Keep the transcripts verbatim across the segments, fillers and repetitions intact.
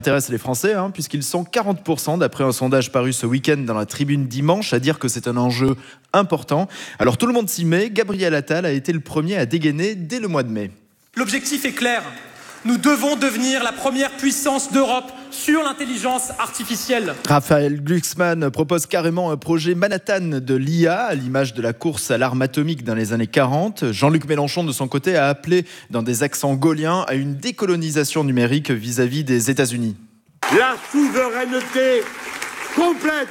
Intéresse les Français, hein, puisqu'ils sont quarante pour cent d'après un sondage paru ce week-end dans la Tribune dimanche à dire que c'est un enjeu important. Alors tout le monde s'y met, Gabriel Attal a été le premier à dégainer dès le mois de mai. L'objectif est clair, nous devons devenir la première puissance d'Europe sur l'intelligence artificielle. Raphaël Glucksmann propose carrément un projet Manhattan de l'I A, à l'image de la course à l'arme atomique dans les années quarante. Jean-Luc Mélenchon, de son côté, a appelé, dans des accents gaulliens, à une décolonisation numérique vis-à-vis des États-Unis. La souveraineté complète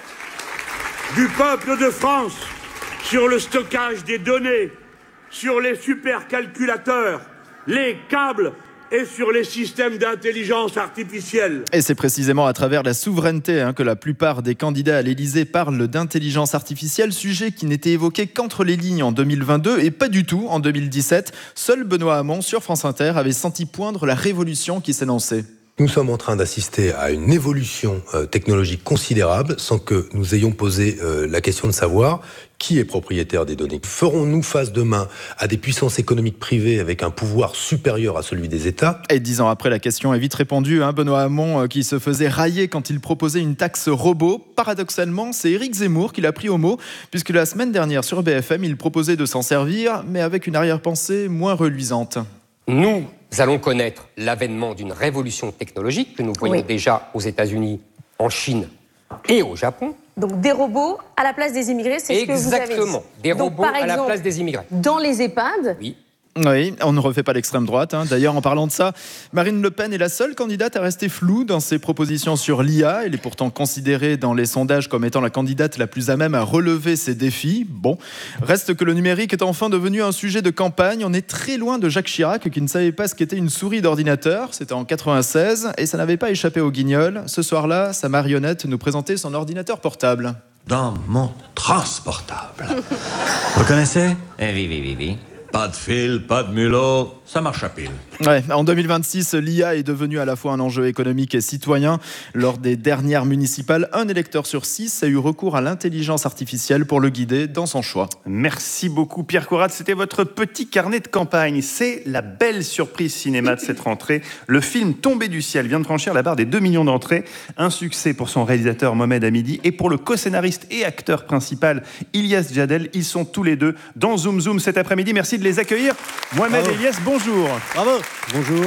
du peuple de France sur le stockage des données, sur les supercalculateurs, les câbles et sur les systèmes d'intelligence artificielle. Et c'est précisément à travers la souveraineté hein, que la plupart des candidats à l'Élysée parlent d'intelligence artificielle, sujet qui n'était évoqué qu'entre les lignes en deux mille vingt-deux et pas du tout en deux mille dix-sept. Seul Benoît Hamon sur France Inter avait senti poindre la révolution qui s'énonçait. Nous sommes en train d'assister à une évolution euh, technologique considérable sans que nous ayons posé euh, la question de savoir qui est propriétaire des données. Ferons-nous face demain à des puissances économiques privées avec un pouvoir supérieur à celui des États ? Et dix ans après, la question est vite répondue. Hein. Benoît Hamon, euh, qui se faisait railler quand il proposait une taxe robot. Paradoxalement, c'est Éric Zemmour qui l'a pris au mot, puisque la semaine dernière sur B F M, il proposait de s'en servir, mais avec une arrière-pensée moins reluisante. Nous allons connaître l'avènement d'une révolution technologique que nous voyons oui. déjà aux États-Unis, en Chine et au Japon. Donc des robots à la place des immigrés, c'est Exactement, ce que vous avez dit. Exactement, des Donc, robots par exemple, à la place des immigrés. Dans les EHPAD, oui. Oui, on ne refait pas l'extrême droite. Hein. D'ailleurs, en parlant de ça, Marine Le Pen est la seule candidate à rester floue dans ses propositions sur l'I A. Elle est pourtant considérée dans les sondages comme étant la candidate la plus à même à relever ces défis. Bon, reste que le numérique est enfin devenu un sujet de campagne. On est très loin de Jacques Chirac qui ne savait pas ce qu'était une souris d'ordinateur. C'était en quatre-vingt-seize et ça n'avait pas échappé aux guignols. Ce soir-là, sa marionnette nous présentait son ordinateur portable. Dans mon transportable. Vous connaissez ? Eh oui, oui, oui, oui. Pas de fil, pas de mulot, ça marche à pile. Ouais, en deux mille vingt-six, l'I A est devenue à la fois un enjeu économique et citoyen. Lors des dernières municipales, un électeur sur six a eu recours à l'intelligence artificielle pour le guider dans son choix. Merci beaucoup Pierre Corrade, c'était votre petit carnet de campagne. C'est la belle surprise cinéma de cette rentrée. Le film Tombé du ciel vient de franchir la barre des deux millions d'entrées. Un succès pour son réalisateur Mohamed Hamidi et pour le co-scénariste et acteur principal Ilyes Djadel. Ils sont tous les deux dans Zoom Zoom cet après-midi. Merci de les accueillir. Mohamed et Ilyes, bonjour. Bravo. Bonjour.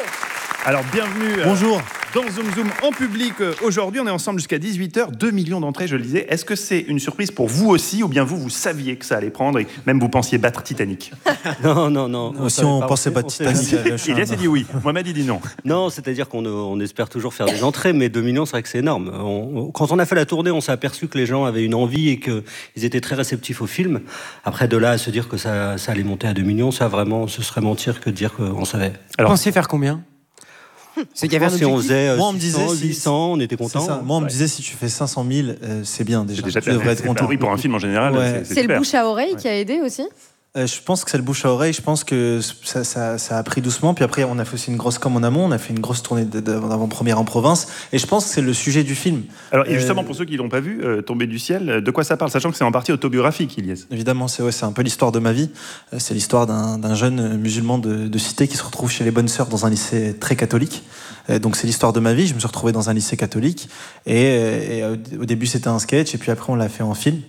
Alors, bienvenue Bonjour. Euh, dans Zoom Zoom en public. Euh, aujourd'hui, on est ensemble jusqu'à dix-huit heures. deux millions d'entrées, je le disais. Est-ce que c'est une surprise pour vous aussi, ou bien vous, vous saviez que ça allait prendre et même vous pensiez battre Titanic ? Non, non, non. non si on, on pensait pas Titanic. Il a dit oui. Mohamed, il dit non. Non, c'est-à-dire qu'on on espère toujours faire des entrées, mais deux millions, c'est vrai que c'est énorme. On, quand on a fait la tournée, on s'est aperçu que les gens avaient une envie et qu'ils étaient très réceptifs au film. Après, de là à se dire que ça, ça allait monter à deux millions, ça vraiment, ce serait mentir que de dire qu'on savait. Alors, vous pensiez faire combien ? C'est qu'il y avait un si on faisait Moi, on me disait huit cents, on était content. Moi, on me disait si tu fais cinq cent mille, euh, c'est bien déjà. C'est déjà tu devrais être content. Oui, pour un film en général, ouais. c'est, c'est, c'est super. le bouche à oreille qui a aidé aussi. Euh, je pense que c'est le bouche à oreille. Je pense que ça, ça, ça a pris doucement. Puis après, on a fait aussi une grosse com en amont. On a fait une grosse tournée d'avant-première en province. Et je pense que c'est le sujet du film. Alors, et justement, euh, pour ceux qui ne l'ont pas vu, euh, Tombé du ciel, de quoi ça parle ? Sachant que c'est en partie autobiographique, Ilyes. Évidemment, c'est, ouais, c'est un peu l'histoire de ma vie. C'est l'histoire d'un, d'un jeune musulman de, de cité qui se retrouve chez les bonnes sœurs dans un lycée très catholique. Donc c'est l'histoire de ma vie. Je me suis retrouvé dans un lycée catholique. Et, et au début, c'était un sketch. Et puis après, on l'a fait en film.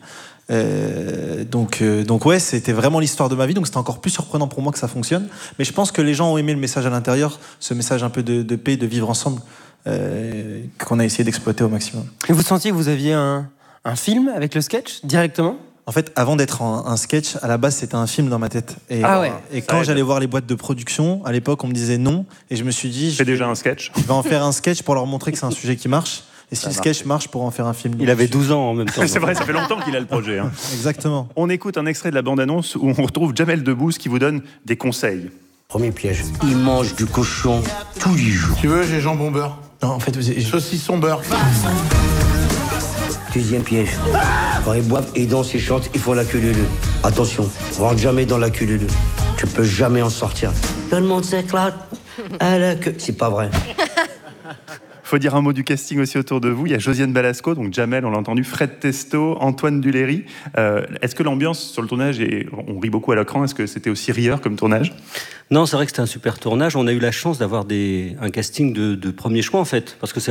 Euh, donc, euh, donc ouais, c'était vraiment l'histoire de ma vie, donc c'était encore plus surprenant pour moi que ça fonctionne. Mais je pense que les gens ont aimé le message à l'intérieur, ce message un peu de, de paix, de vivre ensemble, euh, qu'on a essayé d'exploiter au maximum. Et vous sentiez que vous aviez un, un film avec le sketch directement ? En fait, avant d'être un, un sketch, à la base, c'était un film dans ma tête. Et, ah ouais. et quand j'allais voir les boîtes de production, à l'époque, on me disait non, et je me suis dit, c'est déjà un sketch. Je vais en faire un sketch pour leur montrer que c'est un sujet qui marche. Et si ça le sketch marche. marche pour en faire un film. Il avait douze ans en même temps. C'est vrai, ça fait longtemps qu'il a le projet. Hein. Exactement. On écoute un extrait de la bande-annonce où on retrouve Jamel Debbouze qui vous donne des conseils. Premier piège, il mange du cochon tous les jours. Tu veux, j'ai jambon beurre. Non, en fait, vous avez... saucisson beurre. Deuxième piège, quand ils boivent et dansent et chantent, il faut la queue leu. Attention, rentre jamais dans la queue leu. Tu peux jamais en sortir. Tout le monde s'éclate à la queue. C'est pas vrai. faut dire un mot du casting aussi autour de vous. Il y a Josiane Balasco, donc Jamel, on l'a entendu, Fred Testo, Antoine Duléry. Euh, est-ce que l'ambiance sur le tournage, est... on rit beaucoup à l'écran, est-ce que c'était aussi rieur comme tournage? Non, c'est vrai que c'était un super tournage. On a eu la chance d'avoir des... un casting de, de premier choix, en fait, parce que c'est